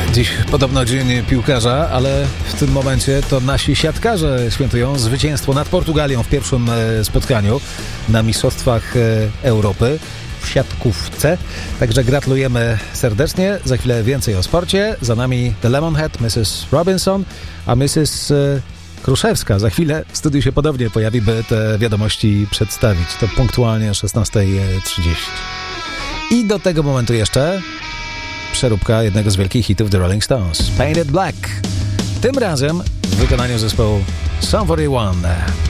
Dziś podobno dzień piłkarza, ale w tym momencie to nasi siatkarze świętują zwycięstwo nad Portugalią w pierwszym spotkaniu na Mistrzostwach Europy w siatkówce. Także gratulujemy serdecznie. Za chwilę więcej o sporcie. Za nami The Lemonhead, Mrs. Robinson, a Mrs. Kruszewska za chwilę w studiu się podobnie pojawi, by te wiadomości przedstawić. To punktualnie 16:30. I do tego momentu jeszcze przeróbka jednego z wielkich hitów The Rolling Stones, Painted Black. Tym razem w wykonaniu zespołu Sum 41.